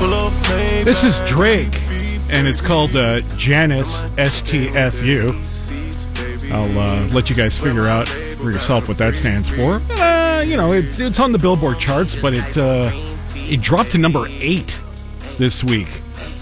This is Drake, and it's called Janice, STFU. I'll let you guys figure out for yourself what that stands for. It's on the Billboard charts, but it dropped to number 8 this week.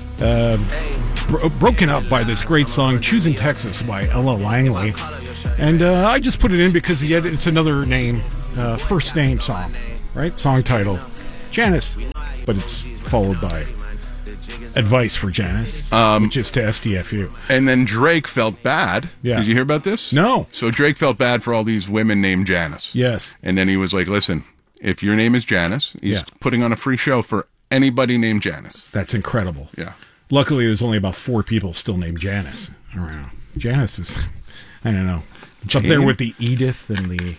Broken up by this great song, Choosing Texas by Ella Langley. And I just put it in because it's another name, first name song, right? Song title, Janice. But it's followed by Advice for Janice, which is to STFU. And then Drake felt bad. Yeah. Did you hear about this? No. So Drake felt bad for all these women named Janice. Yes. And then he was like, listen, if your name is Janice, he's putting on a free show for anybody named Janice. That's incredible. Yeah. Luckily, there's only about 4 people still named Janice around. Janice is, I don't know. It's up there with the Edith and the,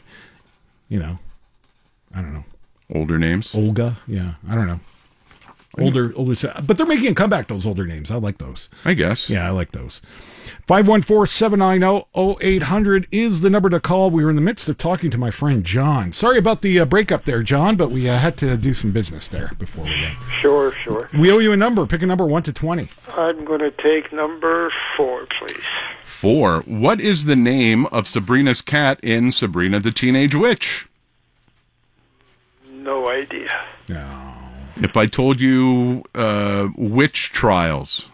I don't know. Older names? Olga, yeah. I don't know. Older, but they're making a comeback, those older names. I like those. I guess. Yeah, I like those. 514-790-0800 is the number to call. We were in the midst of talking to my friend John. Sorry about the breakup there, John, but we had to do some business there before we went. Sure. We owe you a number. Pick a number 1 to 20. I'm going to take number 4, please. 4. What is the name of Sabrina's cat in Sabrina the Teenage Witch? No idea. No. If I told you witch trials.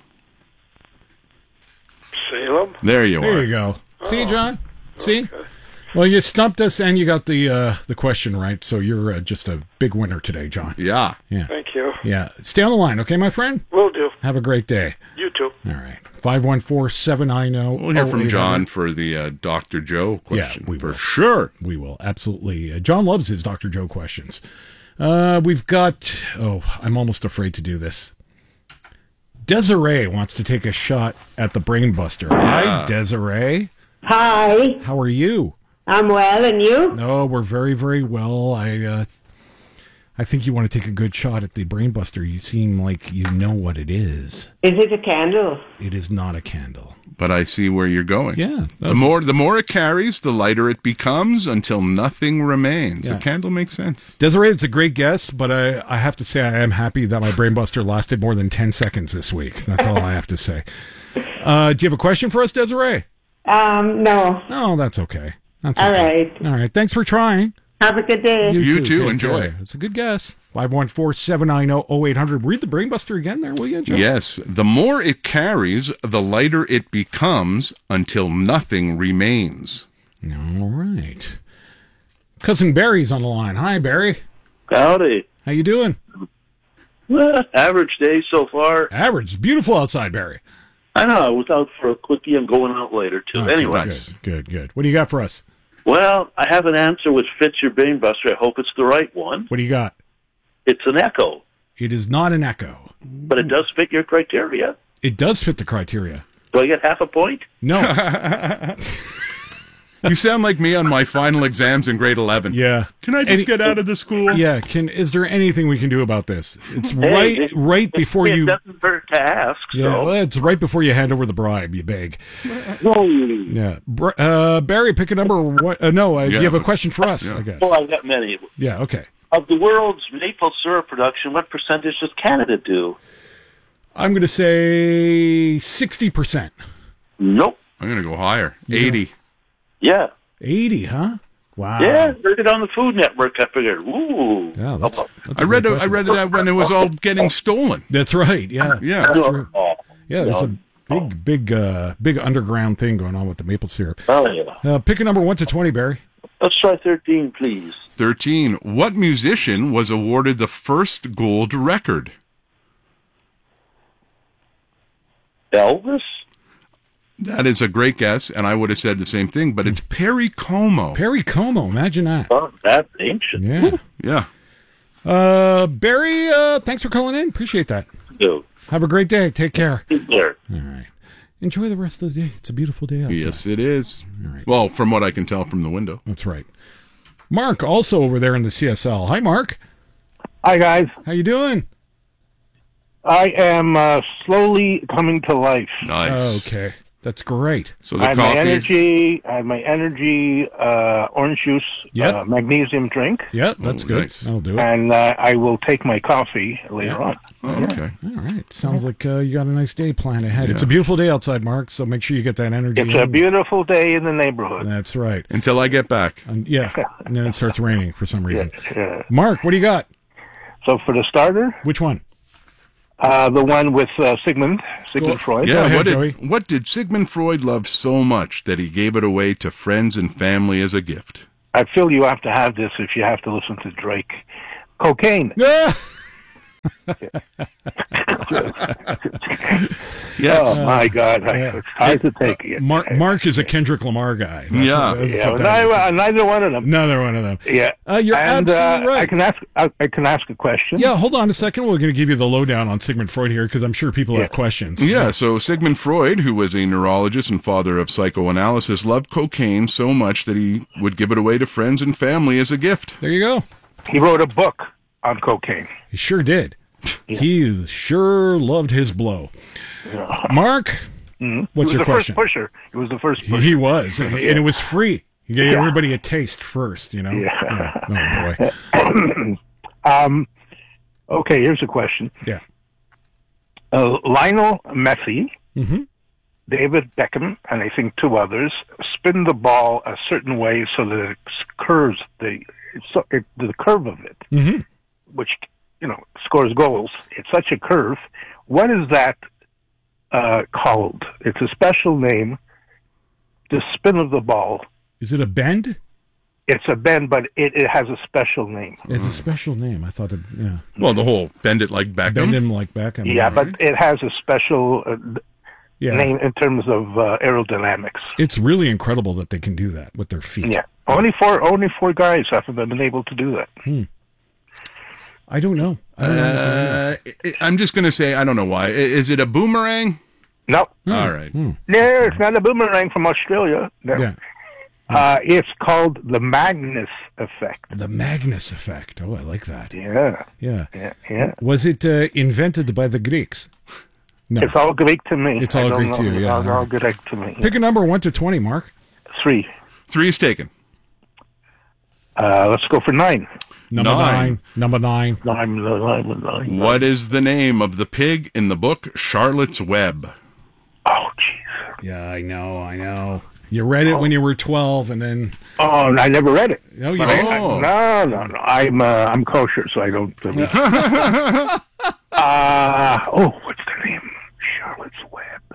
Salem? There you are. There you go. See, John? See? Okay. Well, you stumped us and you got the question right, so you're just a big winner today, John. Yeah. Thank you. Yeah. Stay on the line, okay, my friend? Will do. Have a great day. You too. All right. 514-790-0800. We'll hear from John for the Dr. Joe question. Yeah, we will. For sure. We will, absolutely. John loves his Dr. Joe questions. We've got... Oh, I'm almost afraid to do this. Desiree wants to take a shot at the Brain Buster. Hi, Desiree. Hi. How are you? I'm well, and you? No, we're very, very well. I think you want to take a good shot at the Brain Buster. You seem like you know what it is. Is it a candle? It is not a candle. But I see where you're going. Yeah. The more it carries, the lighter it becomes until nothing remains. Yeah. A candle makes sense. Desiree, it's a great guess, but I have to say I am happy that my Brain Buster lasted more than 10 seconds this week. That's all I have to say. Do you have a question for us, Desiree? No. Oh, that's okay. That's all okay. right. All right. Thanks for trying. Have a good day. You too. Take Enjoy. care. It's a good guess. 514-790-0800. Read the Brain Buster again there, will you, Joe? Yes. The more it carries, the lighter it becomes until nothing remains. All right. Cousin Barry's on the line. Hi, Barry. Howdy. How you doing? Well, average day so far. Average. It's beautiful outside, Barry. I know. I was out for a quickie. I'm going out later, too. Okay, anyway. Good. What do you got for us? Well, I have an answer which fits your Brain Buster. I hope it's the right one. What do you got? It's an echo. It is not an echo. But it does fit your criteria. It does fit the criteria. Do I get half a point? No. You sound like me on my final exams in grade 11. Yeah. Can I just get out of the school? Yeah. Is there anything we can do about this? It's right before you... It doesn't hurt to ask. Yeah, so. well, it's right before you hand over the bribe, you beg. Yeah. Barry, pick a number. Do you have a question for us, I guess? Well, I've got many. Yeah, okay. Of the world's maple syrup production, what percentage does Canada do? I'm going to say 60%. Nope. I'm going to go higher. 80. Yeah. 80, huh? Wow. Yeah, heard it on the Food Network. I figured, ooh. Yeah, that's I read that when it was all getting stolen. That's right. Yeah. Yeah. That's true. Yeah, there's a big underground thing going on with the maple syrup. Oh, yeah. Pick a number 1 to 20, Barry. Let's try 13, please. 13. What musician was awarded the first gold record? Elvis? That is a great guess, and I would have said the same thing, but it's Perry Como. Perry Como, imagine that. Oh, that's ancient. Yeah. Yeah. Barry, thanks for calling in. Appreciate that. Dude. Have a great day. Take care. Take care. All right. Enjoy the rest of the day. It's a beautiful day outside. Yes, it is. All right. Well, from what I can tell from the window. That's right. Mark, also over there in the CSL. Hi, Mark. Hi, guys. How you doing? I am slowly coming to life. Nice. Okay. That's great. So I the had my coffee. energy orange juice, Yep. magnesium drink, Yeah, that's good. nice. That'll do it. and I will take my coffee later on. Oh, okay. All right. Sounds like you got a nice day planned ahead. It's a beautiful day outside, Mark, so make sure you get that energy. It's a in. beautiful day in the neighborhood. That's right. Until I get back. And then it starts raining for some reason. Yeah. Mark, what do you got? So for the starter, Which one? the one with Sigmund Freud. Yeah, ahead, what Joey. did Sigmund Freud love so much that he gave it away to friends and family as a gift? I feel you have to have this if you have to listen to Drake. Cocaine. Yes. Oh my God, it's hard to take it. Mark is a Kendrick Lamar guy. Yeah. Yeah, neither one of them. Neither one of them. Yeah, You're and, absolutely right. I can ask a question. Yeah, hold on a second. We're going to give you the lowdown on Sigmund Freud here because I'm sure people have questions. Yeah, so Sigmund Freud, who was a neurologist and father of psychoanalysis, loved cocaine so much that he would give it away to friends and family as a gift. There you go. He wrote a book on cocaine. He sure did. He sure loved his blow. Mark, what's your question? He was the first pusher. He was, and it was free. He gave everybody a taste first, you know? Yeah. Oh, boy. Okay, here's a question. Yeah. Lionel Messi, Mm-hmm. David Beckham, and I think two others spin the ball a certain way so that it curves the curve of it, Mm-hmm. which scores goals. It's such a curve. What is that called? It's a special name. The spin of the ball. Is it a bend? It's a bend, but it has a special name. It's a special name. I thought Well, the whole bend it like Beckham. Bend him like Beckham. Yeah, but it has a special name in terms of aerodynamics. It's really incredible that they can do that with their feet. Yeah, only four guys have been able to do that. I don't know. I'm just going to say, I don't know why. Is it a boomerang? No, All right. no, it's not a boomerang from Australia. No. Yeah. It's called the Magnus effect. The Magnus effect. Oh, I like that. Yeah. Yeah. Was it invented by the Greeks? No. It's all Greek to me. It's all I don't Greek to know. you, yeah. It's all Greek to me. Pick a number 1 to 20, Mark. 3. 3 is taken. Let's go for 9. Number 9. Number 9. 9. What is the name of the pig in the book Charlotte's Web? Oh, jeez. Yeah, I know. You read it when you were 12, and then... Oh, I never read it. No, you But didn't? No. I'm kosher, so I don't. What's the name? Charlotte's Web.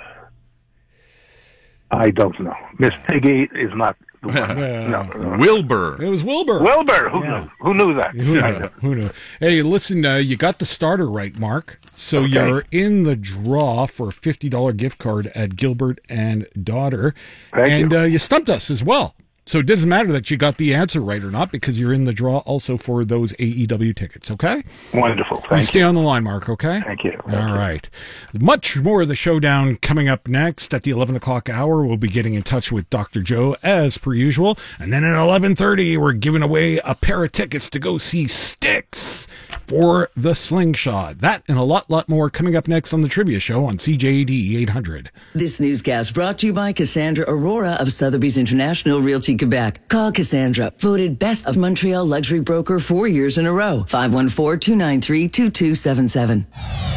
I don't know. Miss Piggy is not. No. Wilbur. It was Wilbur. Wilbur. Who knew that? Who knew? Hey, listen, you got the starter right, Mark. So you're in the draw for a $50 gift card at Gilbert and Daughter. Thank you. You stumped us as well. So it doesn't matter that you got the answer right or not because you're in the draw also for those AEW tickets, okay? Wonderful. You Thank stay on the line, Mark, okay? Thank you. All right. Much more of the showdown coming up next at the 11 o'clock hour. We'll be getting in touch with Dr. Joe as per usual. And then at 11:30, we're giving away a pair of tickets to go see Styx for the Slingshot. That and a lot more coming up next on the Trivia Show on CJAD 800. This newscast brought to you by Cassandra Aurora of Sotheby's International Realty Quebec. Call Cassandra, voted Best of Montreal Luxury Broker 4 years in a row. 514-293-2277.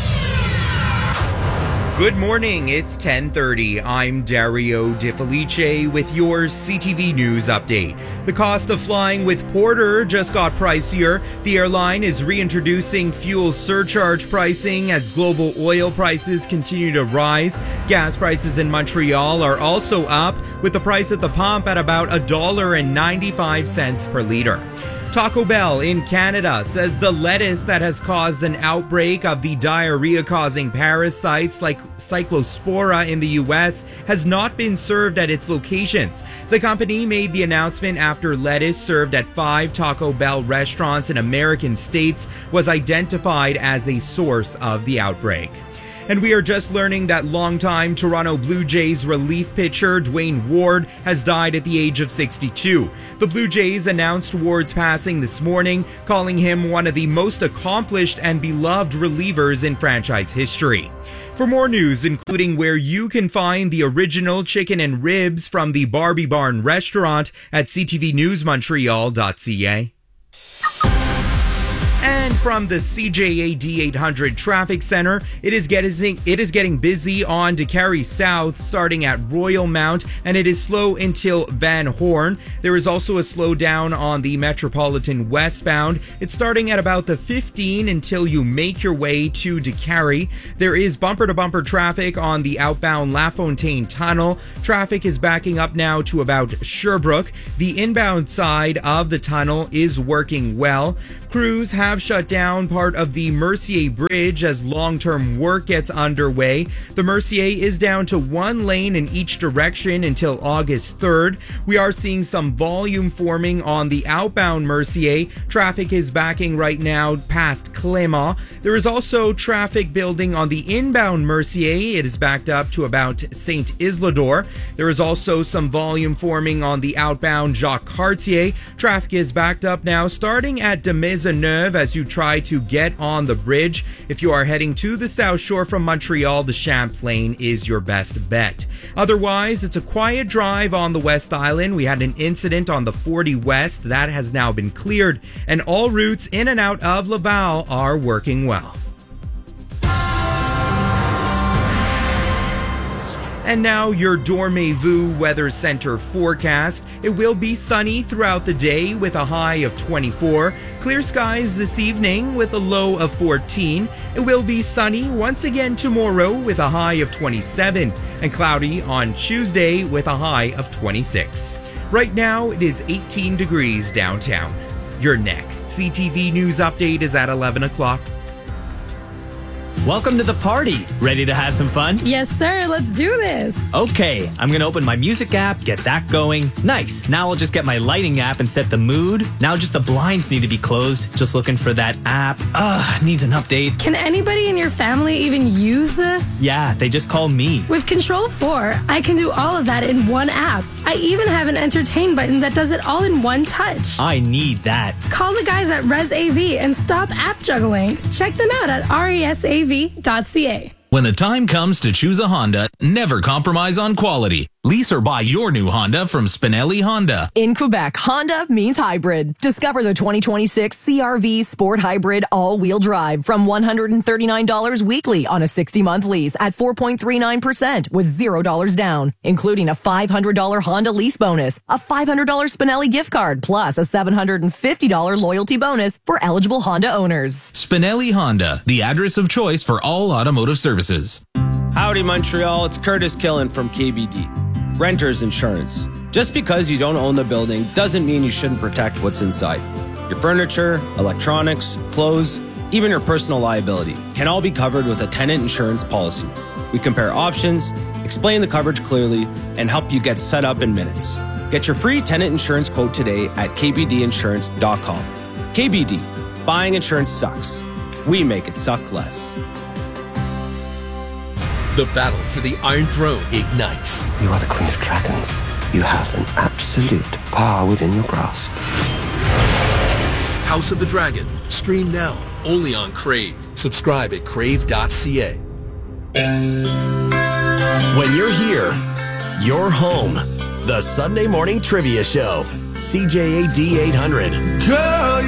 Good morning, it's 10:30. I'm Dario De Felice with your CTV News update. The cost of flying with Porter just got pricier. The airline is reintroducing fuel surcharge pricing as global oil prices continue to rise. Gas prices in Montreal are also up, with the price at the pump at about $1.95 per liter. Taco Bell in Canada says the lettuce that has caused an outbreak of the diarrhea-causing parasites like Cyclospora in the U.S. has not been served at its locations. The company made the announcement after lettuce served at 5 Taco Bell restaurants in American states was identified as a source of the outbreak. And we are just learning that longtime Toronto Blue Jays relief pitcher Dwayne Ward has died at the age of 62. The Blue Jays announced Ward's passing this morning, calling him one of the most accomplished and beloved relievers in franchise history. For more news, including where you can find the original chicken and ribs from the Barbie Barn restaurant at ctvnewsmontreal.ca. And from the CJAD 800 Traffic Center, it is getting busy on DeCarry South starting at Royal Mount, and it is slow until Van Horn. There is also a slowdown on the Metropolitan westbound. It's starting at about the 15 until you make your way to DeCarry. There is bumper-to-bumper traffic on the outbound LaFontaine Tunnel. Traffic is backing up now to about Sherbrooke. The inbound side of the tunnel is working well. Crews have shut down part of the Mercier Bridge as long-term work gets underway. The Mercier is down to one lane in each direction until August 3rd. We are seeing some volume forming on the outbound Mercier. Traffic is backing right now past Clément. There is also traffic building on the inbound Mercier. It is backed up to about Saint Isidore. There is also some volume forming on the outbound Jacques Cartier. Traffic is backed up now starting at de Maisonneuve as you try to get on the bridge. If you are heading to the South Shore from Montreal, the Champlain is your best bet. Otherwise, it's a quiet drive on the West Island. We had an incident on the 40 West that has now been cleared, and all routes in and out of Laval are working well. And now your Dormez-vous Weather Center forecast. It will be sunny throughout the day with a high of 24. Clear skies this evening with a low of 14. It will be sunny once again tomorrow with a high of 27. And cloudy on Tuesday with a high of 26. Right now it is 18 degrees downtown. Your next CTV News update is at 11 o'clock. Welcome to the party. Ready to have some fun? Yes, sir. Let's do this. Okay, I'm going to open my music app, get that going. Nice. Now I'll just get my lighting app and set the mood. Now just the blinds need to be closed. Just looking for that app. Needs an update. Can anybody in your family even use this? Yeah, they just call me. With Control 4, I can do all of that in one app. I even have an entertain button that does it all in one touch. I need that. Call the guys at ResAV and stop app juggling. Check them out at resav.ca. When the time comes to choose a Honda, never compromise on quality. Lease or buy your new Honda from Spinelli Honda. In Quebec, Honda means hybrid. Discover the 2026 CR-V Sport Hybrid all-wheel drive from $139 weekly on a 60-month lease at 4.39% with $0 down, including a $500 Honda lease bonus, a $500 Spinelli gift card, plus a $750 loyalty bonus for eligible Honda owners. Spinelli Honda, the address of choice for all automotive services. Howdy, Montreal. It's Curtis Killen from KBD. Renters Insurance. Just because you don't own the building doesn't mean you shouldn't protect what's inside. Your furniture, electronics, clothes, even your personal liability can all be covered with a tenant insurance policy. We compare options, explain the coverage clearly, and help you get set up in minutes. Get your free tenant insurance quote today at kbdinsurance.com. KBD. Buying insurance sucks. We make it suck less. The battle for the Iron Throne ignites. You are the Queen of Dragons. You have an absolute power within your grasp. House of the Dragon. Stream now, only on Crave. Subscribe at crave.ca. When you're here, you're home. The Sunday Morning Trivia Show. CJAD 800. Girl,